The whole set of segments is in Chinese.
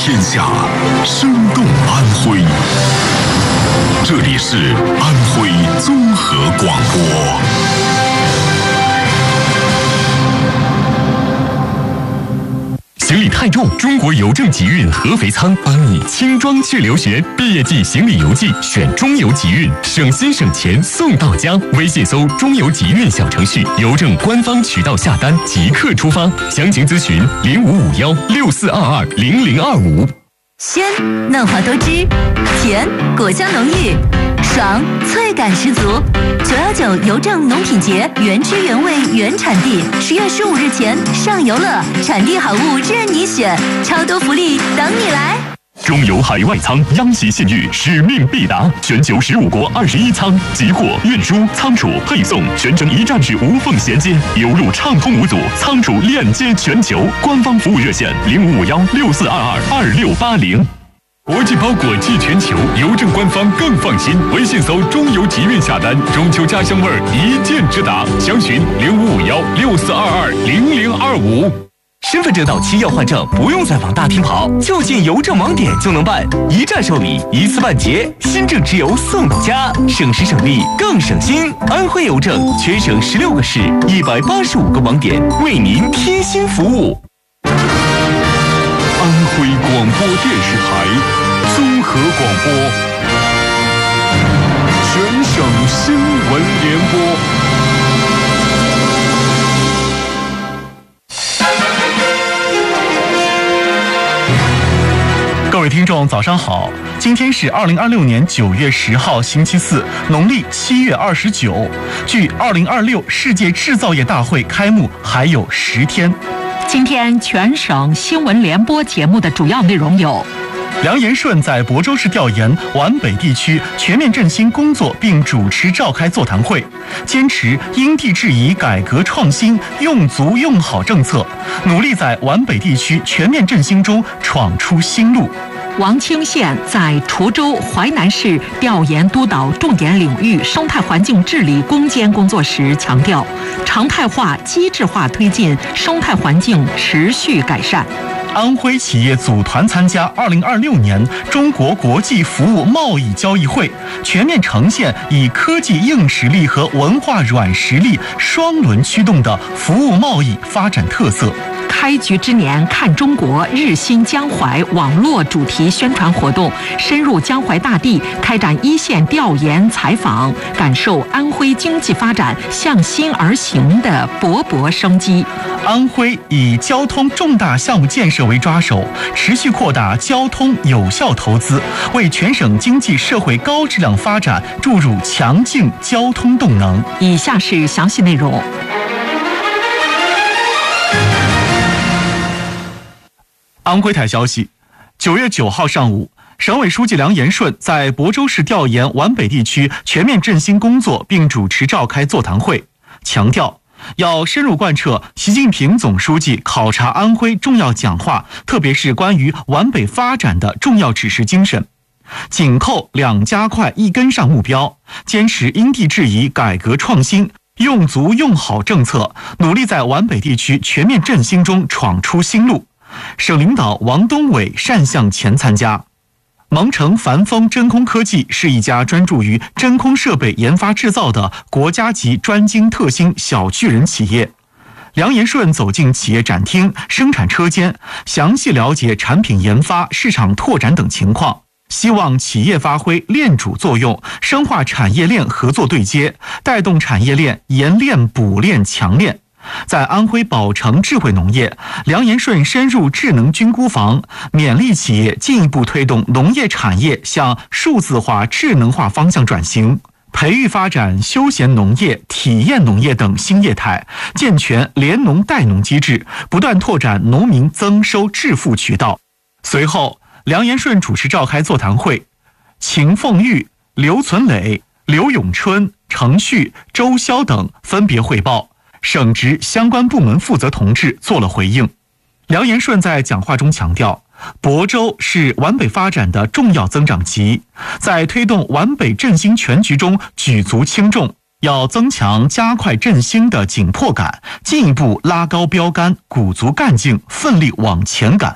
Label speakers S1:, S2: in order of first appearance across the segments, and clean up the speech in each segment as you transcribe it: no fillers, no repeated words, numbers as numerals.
S1: 天下，生动安徽。这里是安徽综合广播。
S2: 行李太重，中国邮政集运合肥仓帮你轻装去留学。毕业季行李邮寄选中邮集运，省心省钱送到家。微信搜中邮集运小程序，邮政官方渠道下单即刻出发。详情咨询055164220025。
S3: 鲜嫩滑多汁，甜果香浓郁，爽脆感十足。919邮政农品节原汁原味原产地，10月15日前上游乐，产地好物任你选，超多福利等你来。
S2: 中邮海外仓央喜信誉，使命必达，全球15国21仓，集货、运输、仓储、配送全程一站式无缝衔接，邮路畅通无阻，仓储链接全球。官方服务热线055164222680。国际包裹寄全球，邮政官方更放心。微信搜中邮集运下单，中秋家乡味儿一键直达。详询055164220025。
S4: 身份证到期要换证，不用再往大厅跑，就近邮政网点就能办，一站受理，一次办结，新证直邮送到家，省时省力更省心。安徽邮政全省16个市，185个网点，为您贴心服务。
S1: 安徽广播电视台综合广播，全省新闻联播。
S5: 各位听众早上好，今天是2026年9月10号星期四，农历7月29，距2026世界制造业大会开幕还有10天。
S6: 今天全省新闻联播节目的主要内容有：
S5: 梁延顺在亳州市调研皖北地区全面振兴工作，并主持召开座谈会，坚持因地制宜改革创新，用足用好政策，努力在皖北地区全面振兴中闯出新路。
S6: 王清县在滁州淮南市调研督导重点领域生态环境治理攻坚工作时强调，常态化、机制化推进生态环境持续改善。
S5: 安徽企业组团参加2026年中国国际服务贸易交易会，全面呈现以科技硬实力和文化软实力双轮驱动的服务贸易发展特色。
S6: 开局之年看中国日新江淮网络主题宣传活动，深入江淮大地，开展一线调研采访，感受安徽经济发展向心而行的勃勃生机。
S5: 安徽以交通重大项目建设为抓手，持续扩大交通有效投资，为全省经济社会高质量发展注入强劲交通动能。
S6: 以下是详细内容。
S5: 安徽台消息，9月9号上午，省委书记梁延顺在亳州市调研皖北地区全面振兴工作，并主持召开座谈会，强调要深入贯彻习近平总书记考察安徽重要讲话，特别是关于皖北发展的重要指示精神，紧扣2加快1跟上目标，坚持因地制宜改革创新，用足用好政策，努力在皖北地区全面振兴中闯出新路。省领导王东伟单向前参加。蒙城凡风真空科技是一家专注于真空设备研发制造的国家级专精特新小巨人企业。梁延顺走进企业展厅、生产车间，详细了解产品研发、市场拓展等情况，希望企业发挥链主作用，深化产业链合作对接，带动产业链研链补链强链。在安徽宝成智慧农业，梁延顺深入智能军孤房，勉励企业进一步推动农业产业向数字化、智能化方向转型，培育发展休闲农业、体验农业等新业态，健全联农带农机制，不断拓展农民增收致富渠道。随后，梁延顺主持召开座谈会，秦凤玉、刘存磊、刘永春、程旭、周潇等分别汇报，省直相关部门负责同志做了回应。梁延顺在讲话中强调，亳州是皖北发展的重要增长极，在推动皖北振兴全局中举足轻重，要增强加快振兴的紧迫感，进一步拉高标杆，鼓足干劲，奋力往前赶。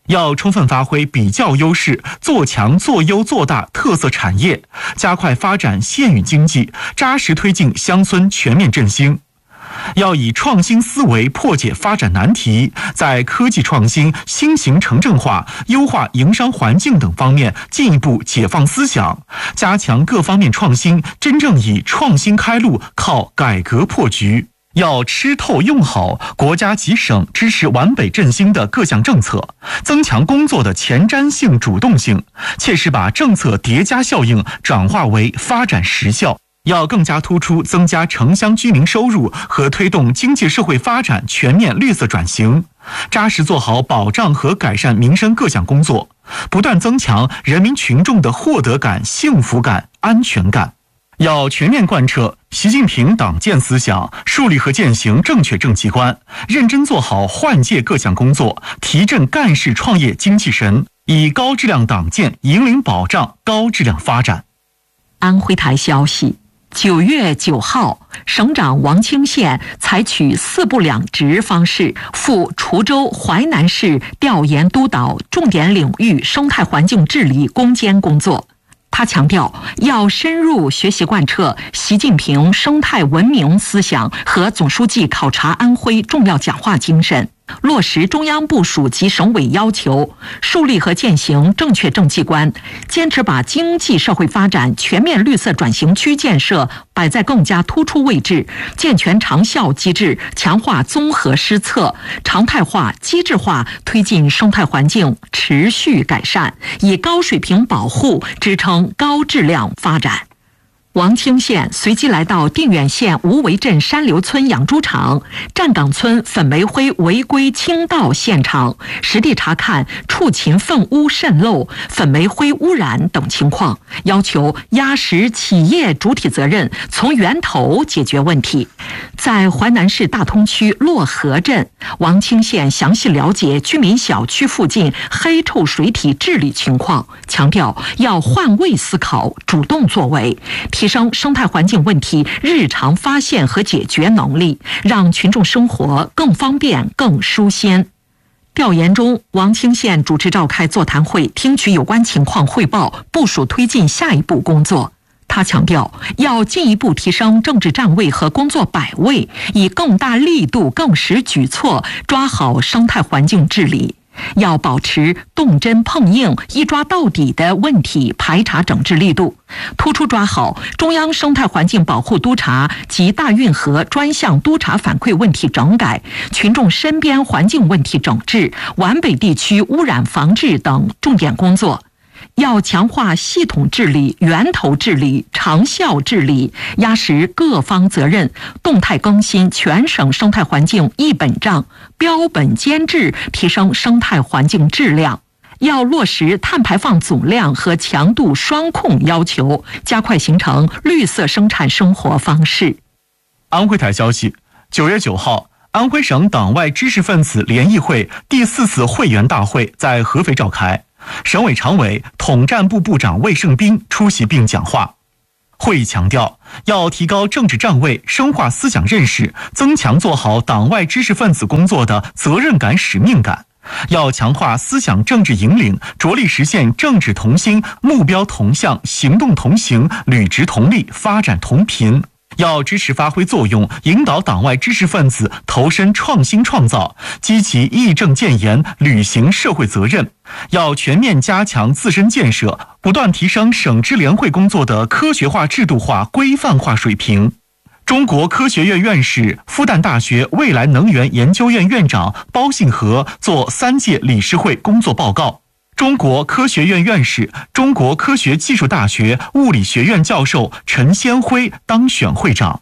S5: 要充分发挥比较优势，做强做优做大特色产业，加快发展县域经济，扎实推进乡村全面振兴。要以创新思维破解发展难题，在科技创新、新型城镇化、优化营商环境等方面进一步解放思想，加强各方面创新，真正以创新开路，靠改革破局。要吃透用好国家及省支持皖北振兴的各项政策，增强工作的前瞻性、主动性，切实把政策叠加效应转化为发展实效。要更加突出增加城乡居民收入和推动经济社会发展全面绿色转型，扎实做好保障和改善民生各项工作，不断增强人民群众的获得感、幸福感、安全感。要全面贯彻习近平党建思想，树立和践行正确政绩观，认真做好换届各项工作，提振干事创业精气神，以高质量党建引领保障高质量发展。
S6: 安徽台消息，9月9号，省长王清县采取4不2职方式赴滁州、淮南市调研督导重点领域生态环境治理攻坚工作。他强调，要深入学习贯彻习近平生态文明思想和总书记考察安徽重要讲话精神，落实中央部署及省委要求，树立和践行正确政绩观，坚持把经济社会发展、全面绿色转型区建设摆在更加突出位置，健全长效机制，强化综合施策，常态化、机制化推进生态环境持续改善，以高水平保护支撑高质量发展。王清县随即来到定远县无为镇山流村养猪场、站岗村粉煤灰违规倾倒现场，实地查看畜禽粪污渗漏、粉煤灰污染等情况，要求压实企业主体责任，从源头解决问题。在淮南市大通区洛河镇，王清县详细了解居民小区附近黑臭水体治理情况，强调要换位思考，主动作为，提升生态环境问题日常发现和解决能力，让群众生活更方便、更舒心。调研中，王清县主持召开座谈会，听取有关情况汇报，部署推进下一步工作。他强调，要进一步提升政治站位和工作摆位，以更大力度、更实举措抓好生态环境治理。要保持动真碰硬、一抓到底的问题排查整治力度，突出抓好中央生态环境保护督察及大运河专项督察反馈问题整改、群众身边环境问题整治、皖北地区污染防治等重点工作。要强化系统治理、源头治理、长效治理，压实各方责任，动态更新全省生态环境一本账，标本兼治，提升生态环境质量。要落实碳排放总量和强度双控要求，加快形成绿色生产生活方式。
S5: 安徽台消息，9月9号，安徽省党外知识分子联谊会第4次会员大会在合肥召开。省委常委、统战部部长魏胜斌出席并讲话。会议强调，要提高政治站位，深化思想认识，增强做好党外知识分子工作的责任感、使命感。要强化思想政治引领，着力实现政治同心、目标同向、行动同行、履职同力、发展同频。要支持发挥作用，引导党外知识分子投身创新创造，积极义正谏言履行社会责任。要全面加强自身建设，不断提升省支联会工作的科学化、制度化、规范化水平。中国科学院院士、复旦大学未来能源研究院院长包信和作3届理事会工作报告。中国科学院院士、中国科学技术大学物理学院教授陈先辉当选会长。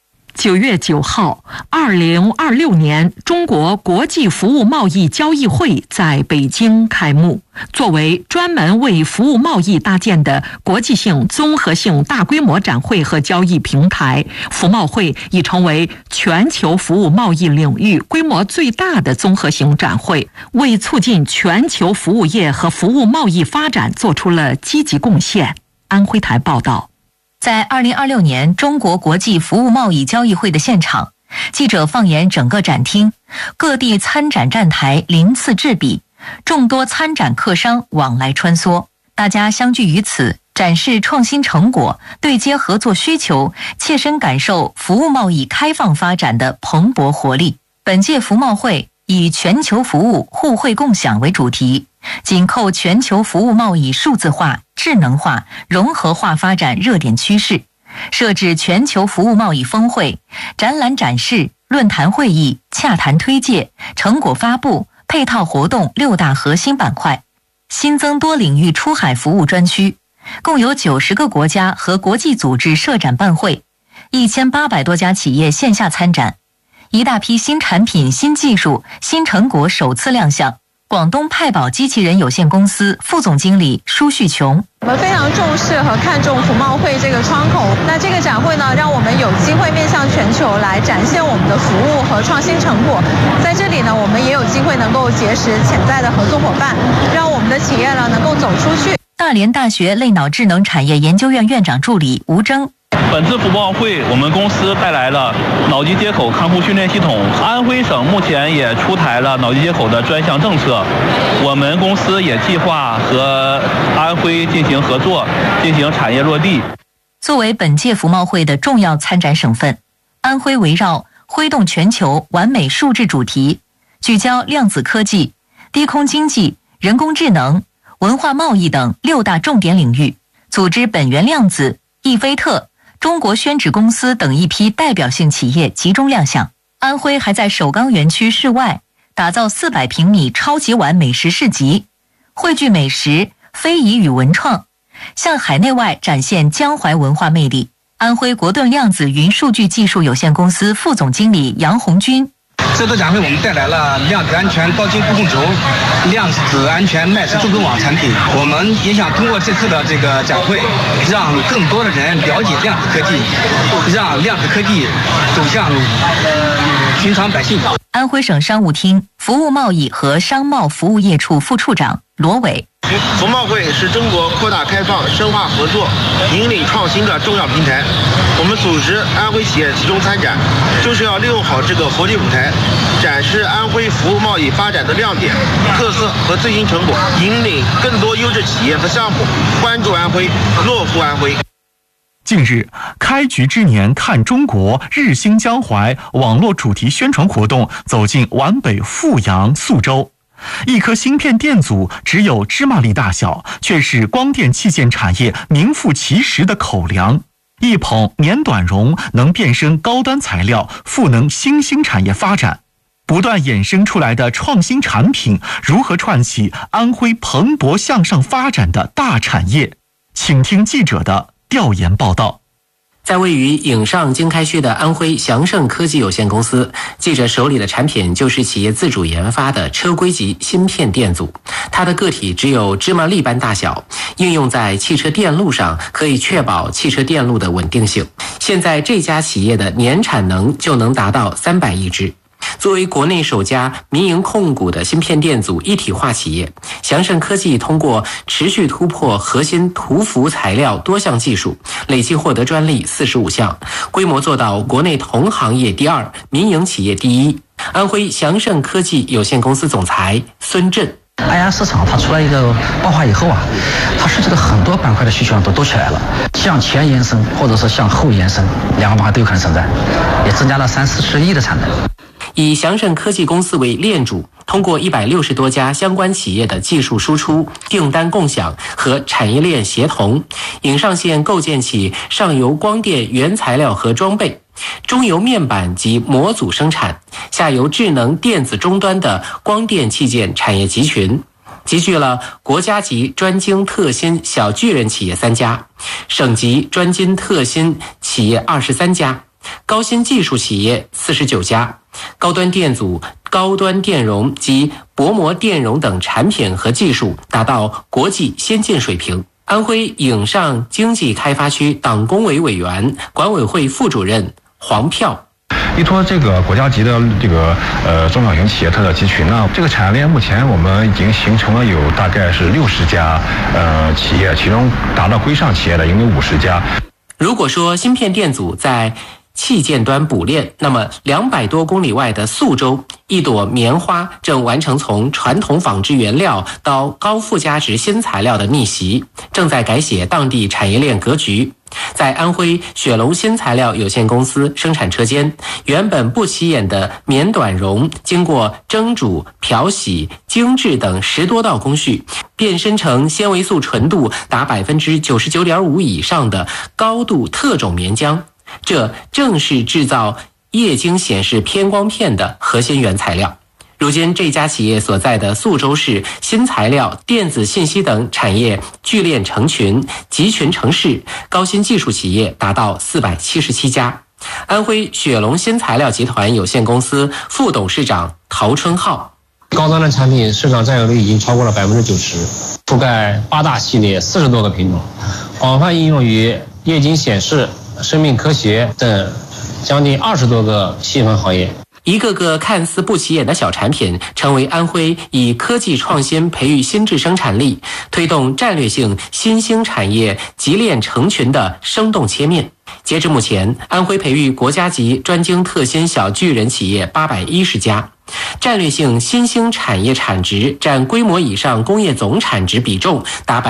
S6: 9月9号，2026年中国国际服务贸易交易会在北京开幕。作为专门为服务贸易搭建的国际性、综合性大规模展会和交易平台，服贸会已成为全球服务贸易领域规模最大的综合性展会，为促进全球服务业和服务贸易发展做出了积极贡献。安徽台报道。
S3: 在2026年中国国际服务贸易交易会的现场，记者放眼整个展厅，各地参展站台鳞次栉比， 众多参展客商往来穿梭，大家相聚于此，展示创新成果，对接合作需求，切身感受服务贸易开放发展的蓬勃活力。本届服贸会以全球服务互惠共享为主题，紧扣全球服务贸易数字化、智能化、融合化发展热点趋势，设置全球服务贸易峰会、展览展示、论坛会议、洽谈推介、成果发布、配套活动6大核心板块，新增多领域出海服务专区，共有90个国家和国际组织设展办会，1800多家企业线下参展，一大批新产品、新技术、新成果首次亮相。广东派宝机器人有限公司副总经理舒旭琼：
S7: 我们非常重视和看重服贸会这个窗口。那这个展会呢，让我们有机会面向全球来展现我们的服务和创新成果。在这里呢，我们也有机会能够结识潜在的合作伙伴，让我们的企业呢能够走出去。大连大学类脑智能产业研究院院长助理吴征：
S8: 本次服贸会，我们公司带来了脑机接口康复训练系统。安徽省目前也出台了脑机接口的专项政策，我们公司也计划和安徽进行合作，进行产业落地。
S3: 作为本届服贸会的重要参展省份，安徽围绕挥动全球完美数字主题，聚焦量子科技、低空经济、人工智能、文化贸易等6大重点领域，组织本源量子、易飞特、中国宣纸公司等一批代表性企业集中亮相。安徽还在首钢园区室外打造400平米超级碗美食市集，汇聚美食、非遗与文创，向海内外展现江淮文化魅力。安徽国盾量子云数据技术有限公司副总经理杨红军：
S9: 这次展会我们带来了量子安全高精互控轴、量子安全麦式中根网产品。我们也想通过这次的这个展会，让更多的人了解量子科技，让量子科技走向寻常百姓。
S3: 安徽省商务厅服务贸易和商贸服务业处副处长罗伟：
S10: 服贸会是中国扩大开放、深化合作、引领创新的重要平台。我们组织安徽企业集中参展，就是要利用好这个国际舞台，展示安徽服务贸易发展的亮点、特色和最新成果，引领更多优质企业和项目关注安徽、落户安徽。
S5: 近日，开局之年看中国日兴江淮网络主题宣传活动走进皖北阜阳、宿州。一颗芯片电阻只有芝麻粒大小，却是光电器件产业名副其实的口粮。一捧年短容能变身高端材料，赋能新兴产业发展。不断衍生出来的创新产品，如何串起安徽蓬勃向上发展的大产业？请听记者的调研报道。
S11: 在位于颍上经开区的安徽祥盛科技有限公司，记者手里的产品就是企业自主研发的车规级芯片电阻。它的个体只有芝麻粒般大小，应用在汽车电路上，可以确保汽车电路的稳定性。现在这家企业的年产能就能达到300亿只。作为国内首家民营控股的芯片电阻一体化企业，祥盛科技通过持续突破核心涂氟材料多项技术，累计获得专利45项，规模做到国内同行业第2，民营企业第1。安徽祥盛科技有限公司总裁孙振：
S12: 安阳市场它出来一个爆发以后啊，它涉及的很多板块的需求都起来了，向前延伸或者是向后延伸，两个板块都有可能存在，也增加了30-40亿的产能。
S11: 以祥盛科技公司为链主，通过160多家相关企业的技术输出、订单共享和产业链协同，颍上县构建起上游光电原材料和装备、中游面板及模组生产、下游智能电子终端的光电器件产业集群，集聚了国家级专精特新小巨人企业3家，省级专精特新企业23家，高新技术企业49家，高端电阻、高端电容及薄膜电容等产品和技术达到国际先进水平。安徽颍上经济开发区党工委委员、管委会副主任黄票：
S13: 依托这个国家级的这个中小型企业特色集群呢，这个产业链目前我们已经形成了有大概是60家企业，其中达到规上企业的应有50家。
S11: 如果说芯片电阻在器件端补链。那么200多公里外的宿州，一朵棉花正完成从传统纺织原料到高附加值新材料的逆袭，正在改写当地产业链格局。在安徽雪龙新材料有限公司生产车间，原本不起眼的棉短绒，经过蒸煮、漂洗、精制等10多道工序，变身成纤维素纯度达 99.5% 以上的高度特种棉浆。这正是制造液晶显示偏光片的核心原材料。如今这家企业所在的宿州市新材料、电子信息等产业聚链成群，集群成市，高新技术企业达到477家。安徽雪龙新材料集团有限公司副董事长陶春浩：
S14: 高端的产品市场占有率已经超过了90%，覆盖8大系列40多个品种，广泛应用于液晶显示、生命科学等将近20多个细分行业。
S11: 一个个看似不起眼的小产品，成为安徽以科技创新培育新质生产力，推动战略性新兴产业集链成群的生动切面。截至目前，安徽培育国家级专精特新小巨人企业810家，战略性新兴产业产值占规模以上工业总产值比重达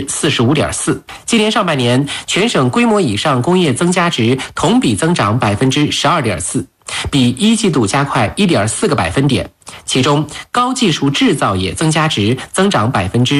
S11: 45.4%。今年上半年，全省规模以上工业增加值同比增长 12.4%。比一季度加快 1.4个百分点，其中高技术制造业增加值增长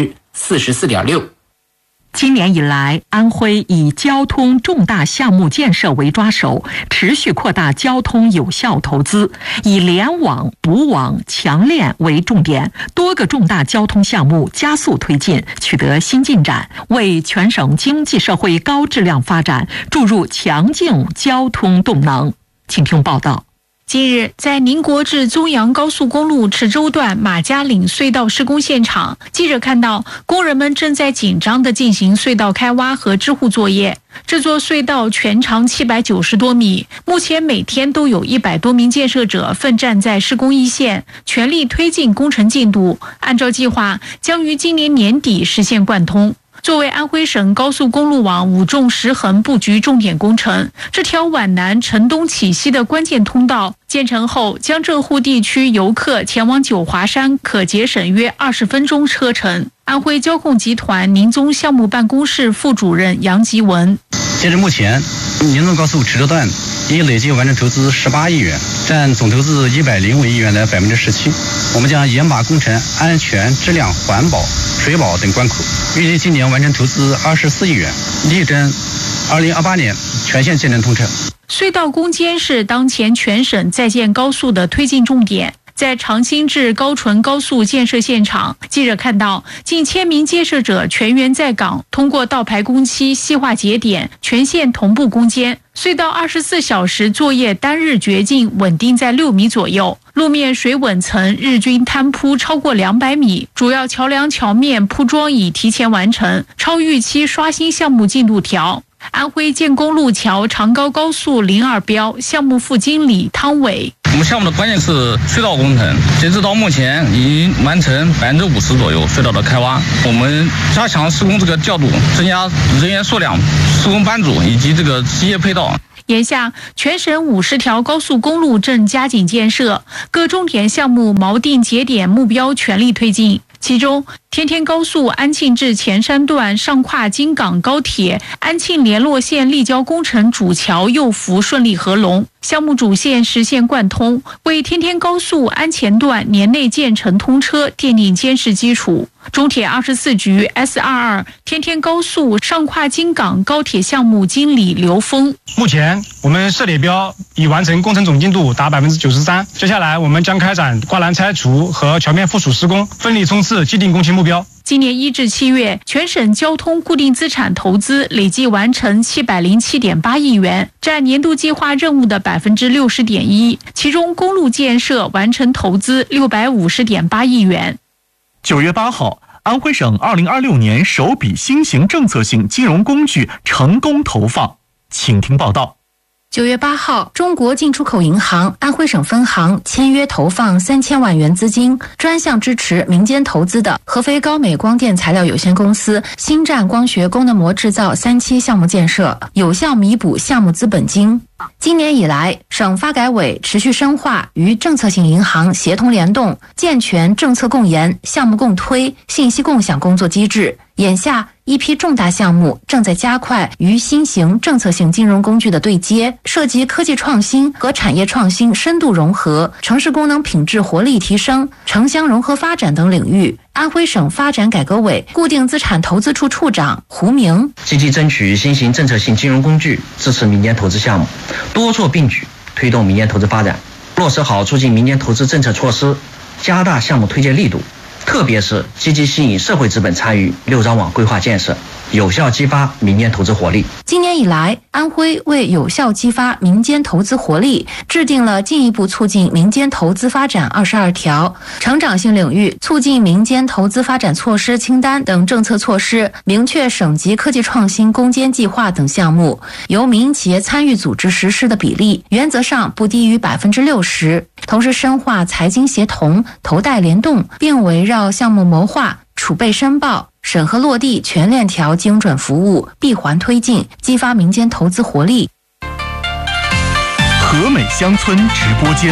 S11: 44.6%。
S6: 今年以来，安徽以交通重大项目建设为抓手，持续扩大交通有效投资，以联网、补网、强链为重点，多个重大交通项目加速推进，取得新进展，为全省经济社会高质量发展注入强劲交通动能。请听报道。
S15: 近日，在宁国至宗阳高速公路池州段马家岭隧道施工现场，记者看到工人们正在紧张地进行隧道开挖和支护作业。这座隧道全长790多米，目前每天都有100多名建设者奋战在施工一线，全力推进工程进度。按照计划，将于今年年底实现贯通。作为安徽省高速公路网5纵10横布局重点工程，这条皖南承东启西的关键通道建成后，江浙沪地区游客前往九华山可节省约20分钟车程。安徽交控集团宁宗项目办公室副主任杨吉文：
S16: 截至目前，宁宗高速池州段已累计完成投资18亿元，占总投资105亿元的17%。我们将严把工程安全、质量、环保、水保等关口，预计今年完成投资24亿元，力争2028年全线建成通车。
S15: 隧道攻坚是当前全省在建高速的推进重点。在长兴至高淳高速建设现场，记者看到近1000名建设者全员在岗，通过倒排工期、细化节点，全线同步攻坚。隧道24小时作业单日掘进稳定在6米左右，路面水稳层日均摊铺超过200米，主要桥梁桥面铺装已提前完成，超预期刷新项目进度条。安徽建工路桥长高高速02标项目副经理汤伟：
S17: 我们项目的关键是隧道工程，截止到目前已经完成50%左右隧道的开挖。我们加强施工调度，增加人员数量、施工班组以及机械配套。
S15: 眼下，全省50条高速公路正加紧建设，各重点项目锚定节点目标全力推进。其中，天天高速安庆至前山段上跨京港高铁安庆联络线立交工程主桥右幅顺利合龙，项目主线实现贯通，为天天高速安前段年内建成通车奠定坚实基础。中铁24局 S22 天天高速上跨京港高铁项目经理刘峰：
S18: 目前我们设列标已完成工程总进度达 93%， 接下来我们将开展挂栏拆除和桥面附属施工，奋力冲刺既定工期目标。
S15: 今年1至7月，全省交通固定资产投资累计完成707.8亿元，占年度计划任务的 60.1%， 其中公路建设完成投资650.8亿元。
S5: 9月8号，安徽省2026年首笔新型政策性金融工具成功投放，请听报道。
S19: 9月8号，中国进出口银行安徽省分行签约投放3000万元资金，专项支持民间投资的合肥高美光电材料有限公司星战光学功能膜制造3期项目建设，有效弥补项目资本金。 今年以来，省发改委持续深化与政策性银行协同联动，健全政策共研、项目共推、信息共享工作机制。眼下，一批重大项目正在加快与新型政策性金融工具的对接，涉及科技创新和产业创新深度融合、城市功能品质活力提升、城乡融合发展等领域。安徽省发展改革委固定资产投资处处长胡明
S20: 积极争取新型政策性金融工具，支持民间投资项目，多措并举推动民间投资发展，落实好促进民间投资政策措施，加大项目推荐力度，特别是积极吸引社会资本参与六张网规划建设，有效激发民间投资活力。
S19: 今年以来，安徽为有效激发民间投资活力，制定了进一步促进民间投资发展22条、成长性领域促进民间投资发展措施清单等政策措施，明确省级科技创新攻坚计划等项目由民营企业参与组织实施的比例，原则上不低于60%。同时，深化财经协同、投贷联动，并围绕项目谋划、储备申报、审核落地全链条精准服务闭环推进，激发民间投资活力。
S5: 和美乡村直播间。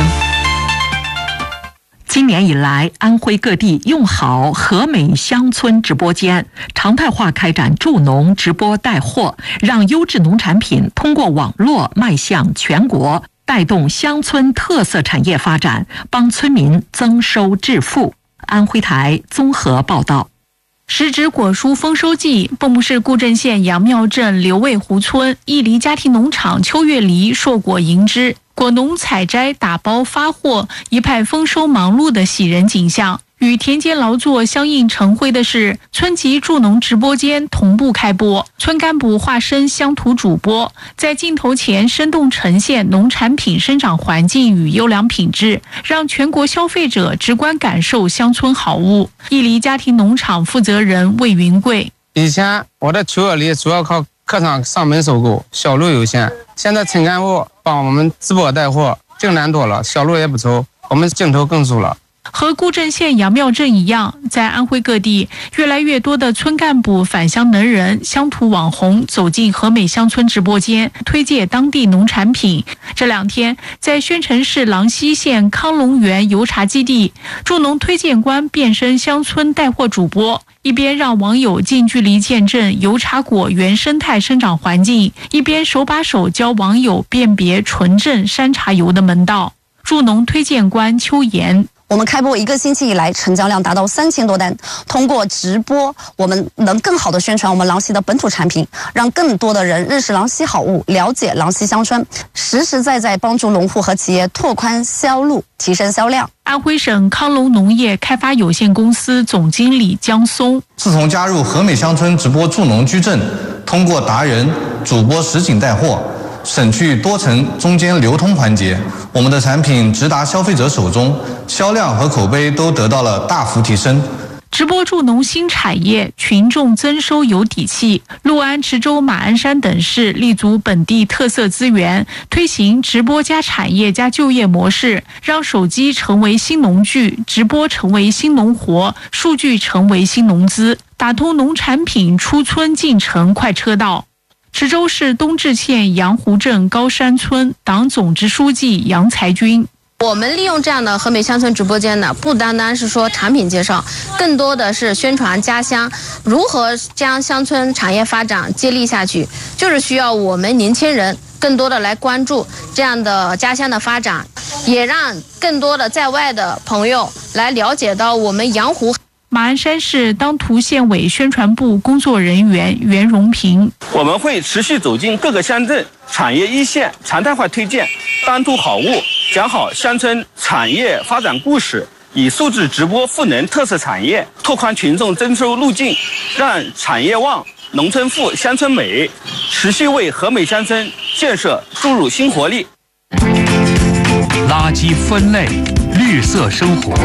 S6: 今年以来，安徽各地用好和美乡村直播间，常态化开展助农直播带货，让优质农产品通过网络迈向全国，带动乡村特色产业发展，帮村民增收致富。安徽台综合报道。
S15: 时值果蔬丰收季，蚌埠市固镇县杨庙镇刘卫湖村义黎家庭农场秋月梨硕果盈枝，果农采摘打包发货，一派丰收忙碌的喜人景象。与田间劳作相映成辉的是，村级助农直播间同步开播，村干部化身乡土主播，在镜头前生动呈现农产品生长环境与优良品质，让全国消费者直观感受乡村好物。义黎家庭农场负责人魏云贵：
S21: 以前我的秋月梨主要靠客场上门收购，销路有限，现在村干部帮我们直播带货，订单多了，销路也不错，我们镜头更足了。
S15: 和固镇县杨庙镇一样，在安徽各地，越来越多的村干部、返乡能人、乡土网红走进和美乡村直播间，推介当地农产品。这2天，在宣城市郎溪县康龙园油茶基地，助农推荐官变身乡村带货主播，一边让网友近距离见证油茶果原生态生长环境，一边手把手教网友辨别纯正山茶油的门道。助农推荐官邱岩：
S22: 我们开播1个星期以来，成交量达到3000多单。通过直播，我们能更好的宣传我们郎溪的本土产品，让更多的人认识郎溪好物，了解郎溪乡村，实实在在帮助农户和企业拓宽销路，提升销量。
S15: 安徽省康龙农业开发有限公司总经理江松：
S23: 自从加入和美乡村直播助农居镇，通过达人、主播实景带货，省去多层中间流通环节，我们的产品直达消费者手中，销量和口碑都得到了大幅提升。
S15: 直播助农新产业，群众增收有底气。六安、池州、马鞍山等市立足本地特色资源，推行直播加产业加就业模式，让手机成为新农具，直播成为新农活，数据成为新农资，打通农产品出村进城快车道。池州市东治县杨湖镇高山村党总支书记杨才军：
S24: 我们利用这样的和美乡村直播间呢，不单单是说产品介绍，更多的是宣传家乡，如何将乡村产业发展接力下去，就是需要我们年轻人更多的来关注这样的家乡的发展，也让更多的在外的朋友来了解到我们杨湖。
S15: 马鞍山市当涂县委宣传部工作人员袁荣平：
S8: 我们会持续走进各个乡镇产业一线，常态化推荐当涂好物，讲好乡村产业发展故事，以素质直播赋能特色产业，拓宽群众增收路径，让产业旺、农村富、乡村美，持续为和美乡村建设注入新活力。
S2: 垃圾分类，绿色生活。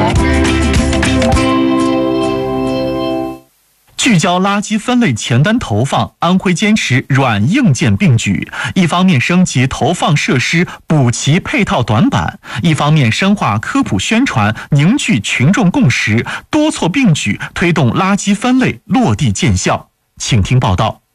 S5: 聚焦垃圾分类前端投放，安徽坚持软硬件并举，一方面升级投放设施，补齐配套短板，一方面深化科普宣传，凝聚群众共识，多措并举，推动垃圾分类落地见效。请听报道。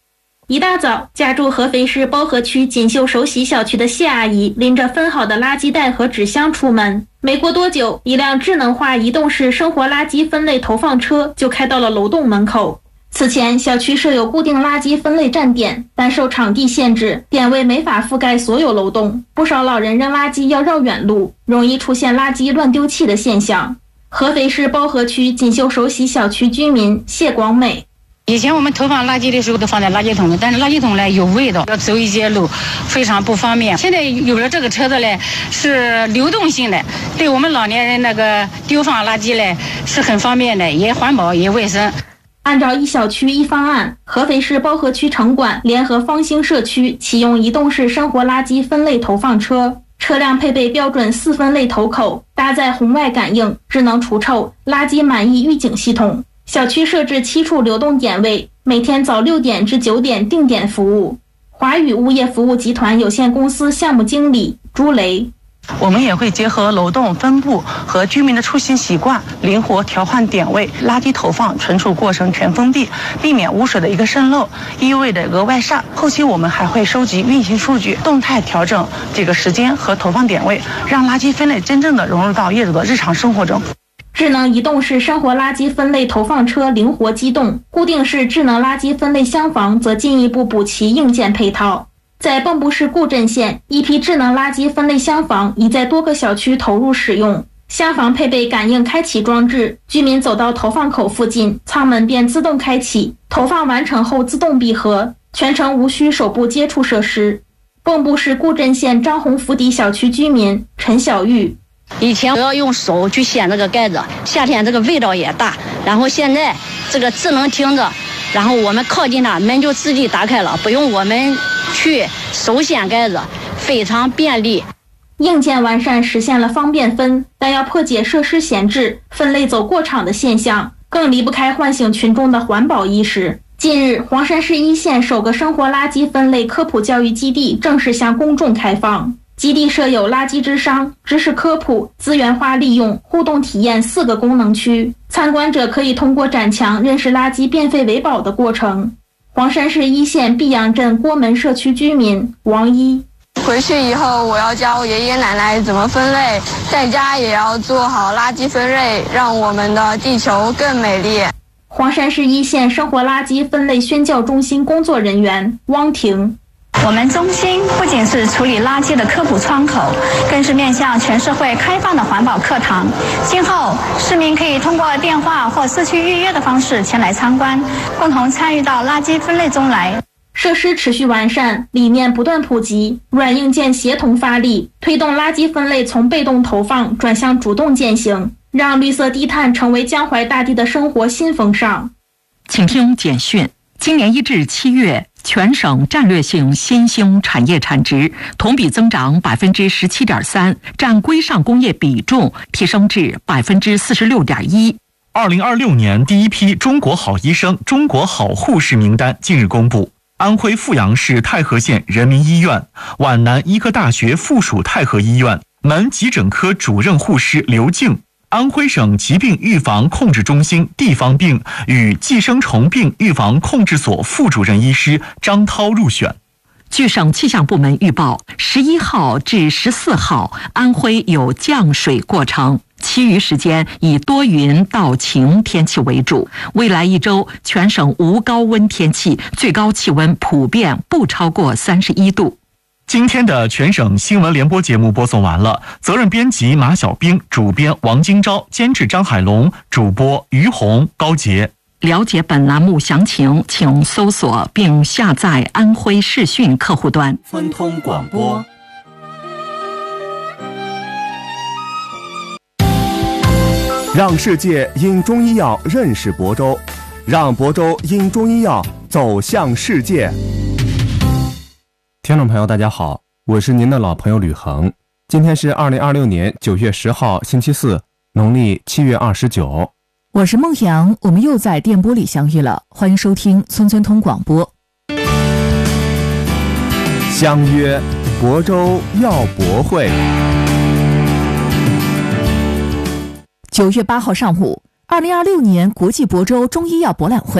S1: 一大早，家住合肥市包河区锦绣首喜小区的谢阿姨拎着分好的垃圾袋和纸箱出门，没过多久，一辆智能化移动式生活垃圾分类投放车就开到了楼栋门口。此前，小区设有固定垃圾分类站点，但受场地限制，点位没法覆盖所有楼栋，不少老人扔垃圾要绕远路，容易出现垃圾乱丢弃的现象。合肥市包河区锦绣首喜小区居民谢广美，
S4: 以前我们投放垃圾的时候都放在垃圾桶里，但是垃圾桶呢有味道，要走一些路非常不方便。现在有了这个车子呢，是流动性的，对我们老年人那个丢放垃圾呢是很方便的，也环保也卫生。
S1: 按照一小区一方案，合肥市包河区城管联合方兴社区启用移动式生活垃圾分类投放车，车辆配备标准4分类投口，搭载红外感应、智能除臭、垃圾满意预警系统。小区设置7处流动点位，每天早6点至9点定点服务。华宇物业服务集团有限公司项目经理朱雷，
S7: 我们也会结合楼栋分布和居民的出行习惯，灵活调换点位，垃圾投放存储过程全封闭，避免污水的一个渗漏，异味的额外上。后期我们还会收集运行数据，动态调整这个时间和投放点位，让垃圾分类真正的融入到业主的日常生活中。
S1: 智能移动式生活垃圾分类投放车灵活机动，固定式智能垃圾分类箱房则进一步补齐硬件配套。在蚌埠市固镇县，一批智能垃圾分类箱房已在多个小区投入使用。箱房配备感应开启装置，居民走到投放口附近，舱门便自动开启，投放完成后自动闭合，全程无需手部接触设施。蚌埠市固镇县张洪府底小区居民陈小玉，
S9: 以前我要用手去掀这个盖子，夏天这个味道也大，然后现在这个智能听着，然后我们靠近它，门就自己打开了，不用我们去手掀盖子，非常便利。
S1: 硬件完善实现了方便分，但要破解设施闲置、分类走过场的现象，更离不开唤醒群众的环保意识。近日，黄山市一线首个生活垃圾分类科普教育基地正式向公众开放。基地设有垃圾智商、知识科普、资源化利用、互动体验4个功能区，参观者可以通过展墙认识垃圾变废为宝的过程。黄山市一线碧阳镇郭门社区居民王一，
S25: 回去以后我要教爷爷奶奶怎么分类，在家也要做好垃圾分类，让我们的地球更美丽。
S1: 黄山市一线生活垃圾分类宣教中心工作人员汪婷，
S26: 我们中心不仅是处理垃圾的科普窗口，更是面向全社会开放的环保课堂。今后市民可以通过电话或社区预约的方式前来参观，共同参与到垃圾分类中来。
S1: 设施持续完善，理念不断普及，软硬件协同发力，推动垃圾分类从被动投放转向主动践行，让绿色低碳成为江淮大地的生活新风尚。
S6: 请听简讯：今年1至7月，全省战略性新兴产业产值同比增长17.3%，占规上工业比重提升至46.1%。
S5: 2026年第一批中国好医生、中国好护士名单近日公布。安徽阜阳市太和县人民医院、皖南医科大学附属太和医院门急诊科主任护士刘静，安徽省疾病预防控制中心地方病与寄生虫病预防控制所副主任医师张涛入选。
S6: 据省气象部门预报，11号至14号，安徽有降水过程，其余时间以多云到晴天气为主。未来1周，全省无高温天气，最高气温普遍不超过31度。
S5: 今天的全省新闻联播节目播送完了，责任编辑马小兵，主编王金钊，监制张海龙，主播于红、高杰。
S6: 了解本栏目详情，请搜索并下载安徽视讯客户端。
S27: 分通广播，让世界因中医药认识亳州，让亳州因中医药走向世界。听众朋友大家好，我是您的老朋友吕恒。今天是2026年9月10号星期四，农历7月29。
S28: 我是孟阳，我们又在电波里相遇了，欢迎收听村村通广播。
S27: 相约亳州药博会。
S28: 9月8号上午，2026年国际亳州中医药博览会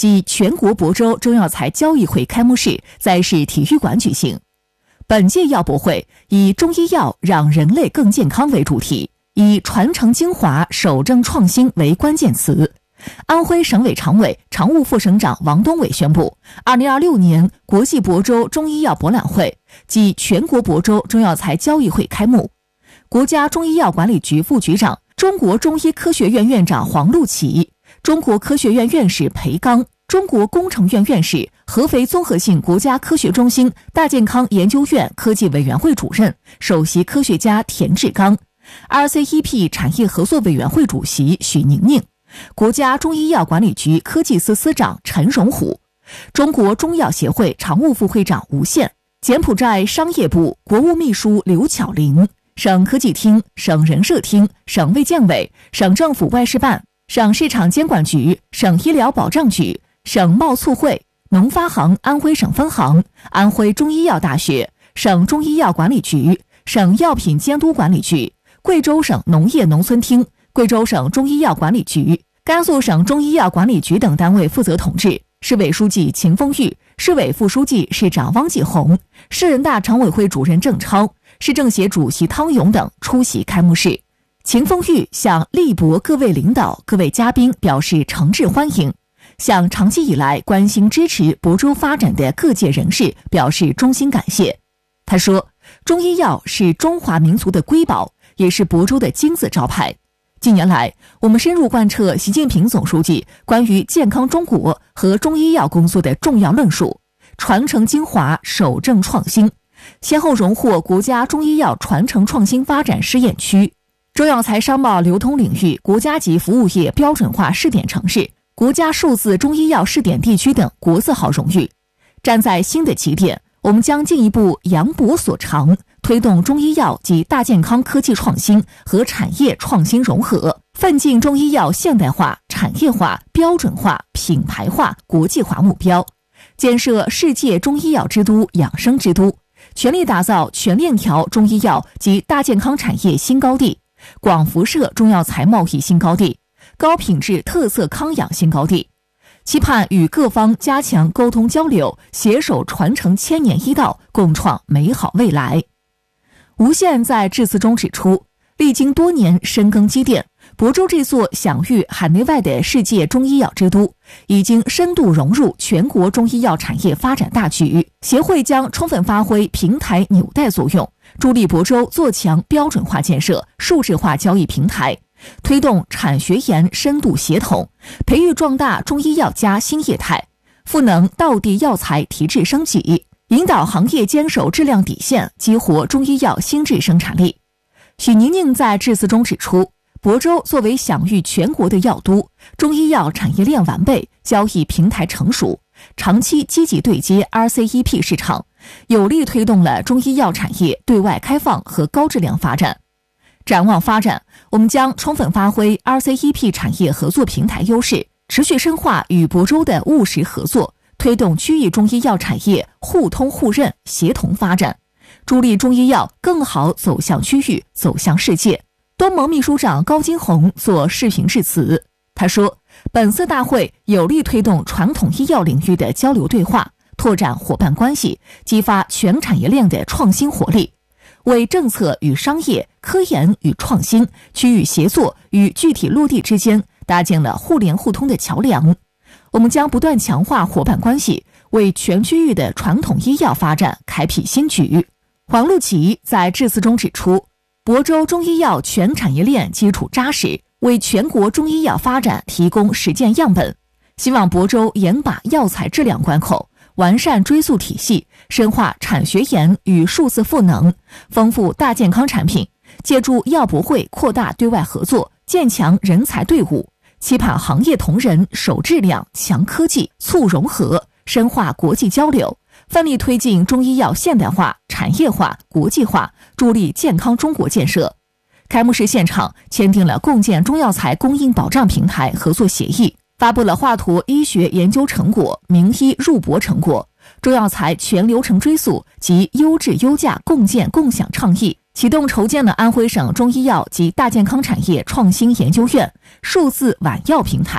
S28: 暨全国亳州中药材交易会开幕式在市体育馆举行。本届药博会以中医药让人类更健康为主题，以传承精华、守正创新为关键词。安徽省委常委、常务副省长王东伟宣布，2026年国际亳州中医药博览会暨全国亳州中药材交易会开幕。国家中医药管理局副局长、中国中医科学院院长黄路启、中国科学院院士裴刚、中国工程院院士、合肥综合性国家科学中心大健康研究院科技委员会主任、首席科学家田志刚、RCEP 产业合作委员会主席许宁宁、国家中医药管理局科技司司长陈荣虎、中国中药协会常务副会长吴宪、柬埔寨商业部国务秘书刘巧玲、省科技厅、省人社厅、省卫健委、省政府外事办、省市场监管局、省医疗保障局、省贸促会、农发行安徽省分行、安徽中医药大学、省中医药管理局、省药品监督管理局、贵州省农业农村厅、贵州省中医药管理局、甘肃省中医药管理局等单位负责同志，市委书记秦风玉、市委副书记、市长汪继红、市人大常委会主任郑超、市政协主席汤勇等出席开幕式。秦风玉向力博各位领导、各位嘉宾表示诚挚欢迎，向长期以来关心支持亳州发展的各界人士表示衷心感谢。他说，中医药是中华民族的瑰宝，也是亳州的金字招牌。近年来，我们深入贯彻习近平总书记关于健康中国和中医药工作的重要论述，传承精华，守正创新，先后荣获国家中医药传承创新发展试验区、中药材商贸流通领域国家级服务业标准化试点城市、国家数字中医药试点地区等国字号荣誉。站在新的起点，我们将进一步扬博所长，推动中医药及大健康科技创新和产业创新融合，奋进中医药现代化、产业化、标准化、品牌化、国际化目标，建设世界中医药之都、养生之都，全力打造全链条中医药及大健康产业新高地、广辐射中药材贸易新高地、高品质特色康养新高地，期盼与各方加强沟通交流，携手传承千年医道，共创美好未来。吴宪在致辞中指出，历经多年深耕积淀，亳州这座享誉海内外的世界中医药之都，已经深度融入全国中医药产业发展大局。协会将充分发挥平台纽带作用，助力亳州做强标准化建设、数字化交易平台，推动产学研深度协同，培育壮大中医药加新业态，赋能道地药材提质升级，引导行业坚守质量底线，激活中医药新质生产力。许宁宁在致辞中指出，亳州作为享誉全国的药都，中医药产业链完备，交易平台成熟，长期积极对接 RCEP 市场，有力推动了中医药产业对外开放和高质量发展。展望发展，我们将充分发挥 RCEP 产业合作平台优势，持续深化与亳州的务实合作，推动区域中医药产业互通互认、协同发展，助力中医药更好走向区域、走向世界。端盟秘书长高金红作视频致辞，他说，本次大会有力推动传统医药领域的交流对话，拓展伙伴关系，激发全产业链的创新活力，为政策与商业、科研与创新、区域协作与具体落地之间搭建了互联互通的桥梁。我们将不断强化伙伴关系，为全区域的传统医药发展开辟新局。黄路启在致辞中指出，亳州中医药全产业链基础扎实，为全国中医药发展提供实践样本。希望亳州严把药材质量关口，完善追溯体系，深化产学研与数字赋能，丰富大健康产品，借助药博会扩大对外合作，建强人才队伍，期盼行业同仁守质量、强科技、促融合，深化国际交流，奋力推进中医药现代化、产业化、国际化，助力健康中国建设。开幕式现场签订了共建中药材供应保障平台合作协议，发布了华佗医学研究成果、名医入亳成果、中药材全流程追溯及优质优价共建共享倡议，启动筹建了安徽省中医药及大健康产业创新研究院、数字晚药平台、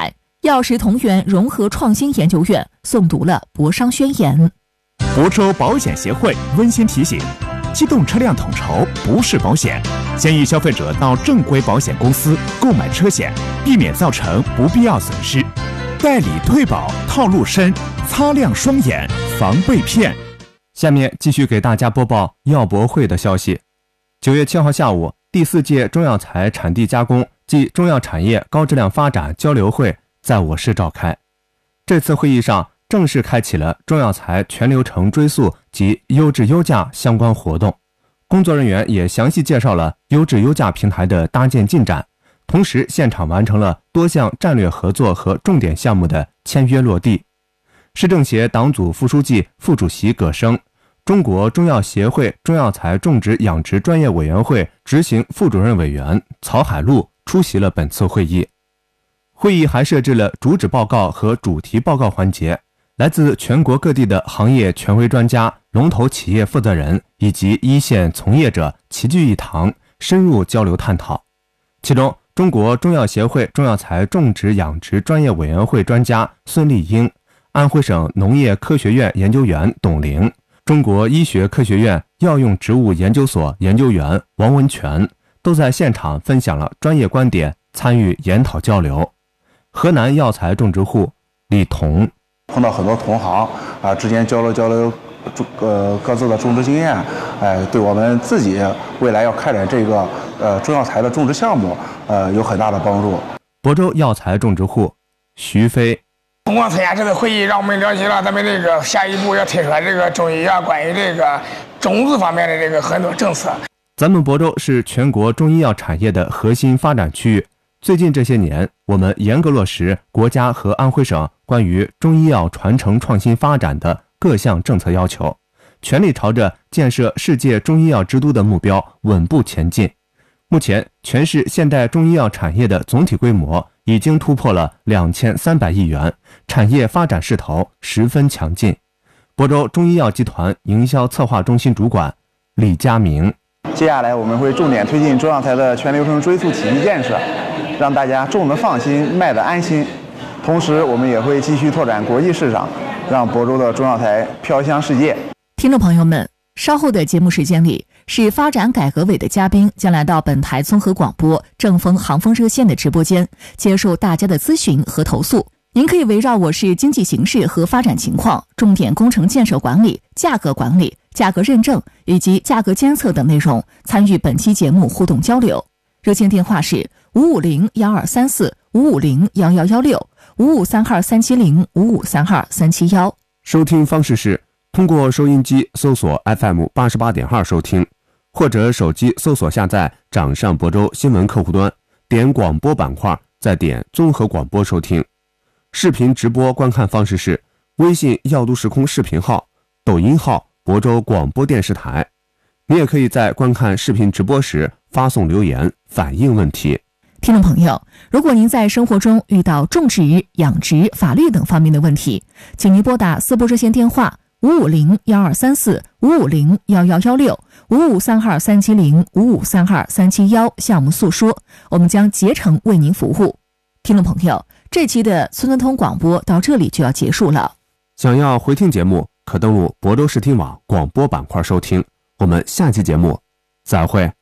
S28: 药食同源融合创新研究院诵读了博商宣言。
S27: 亳州保险协会温馨提醒：机动车辆统筹不是保险，建议消费者到正规保险公司购买车险，避免造成不必要损失。代理退保套路深，擦亮双眼防被骗。下面继续给大家播报药博会的消息。9月7号下午，第4届中药材产地加工暨中药产业高质量发展交流会在我市召开。这次会议上正式开启了中药材全流程追溯及优质优价相关活动，工作人员也详细介绍了优质优价平台的搭建进展，同时现场完成了多项战略合作和重点项目的签约落地。市政协党组副书记、副主席葛生，中国中药协会中药材种植养殖专业委员会执行副主任委员曹海璐出席了本次会议。会议还设置了主旨报告和主题报告环节，来自全国各地的行业权威专家、龙头企业负责人以及一线从业者齐聚一堂，深入交流探讨。其中，中国中药协会中药材种植养殖专业委员会专家孙丽英，安徽省农业科学院研究员董玲，中国医学科学院药用植物研究所研究员王文全都在现场分享了专业观点，参与研讨交流。河南药材种植户李彤
S3: 碰到很多同行之间交流各自的种植经验，对我们自己未来要开展这个中药材的种植项目有很大的帮助。
S27: 亳州药材种植户徐飞
S10: 通过参加这次会议，让我们了解了咱们这个下一步要推出来这个中医药关于这个种子方面的这个很多政策。
S27: 咱们亳州是全国中医药产业的核心发展区域。最近这些年，我们严格落实国家和安徽省关于中医药传承创新发展的各项政策要求，全力朝着建设世界中医药之都的目标稳步前进。目前，全市现代中医药产业的总体规模已经突破了2300亿元，产业发展势头十分强劲。亳州中医药集团营销策划中心主管李佳明：
S3: 接下来我们会重点推进中药材的全流程追溯体系建设，让大家种得放心，卖得安心。同时，我们也会继续拓展国际市场，让亳州的中药材飘香世界。
S28: 听众朋友们，稍后的节目时间里，是发展改革委的嘉宾将来到本台综合广播正风航风热线的直播间，接受大家的咨询和投诉。您可以围绕我市经济形势和发展情况、重点工程建设管理、价格管理、价格认证以及价格监测等内容参与本期节目互动交流。热线电话是550-1234-550-11165532370-5532371。
S27: 收听方式是通过收音机搜索 FM88.2 收听，或者手机搜索下载掌上亳州新闻客户端，点广播板块，再点综合广播收听。视频直播观看方式是微信药都时空视频号、抖音号亳州广播电视台。你也可以在观看视频直播时发送留言反映问题。
S28: 听众朋友，如果您在生活中遇到种植、养殖、法律等方面的问题，请您拨打4部热线电话550-1234-550-11165532370-5532371向我们诉说，我们将竭诚为您服务。听众朋友，这期的村村通广播到这里就要结束了。
S27: 想要回听节目，可登录亳州视听网广播板块收听。我们下期节目再会。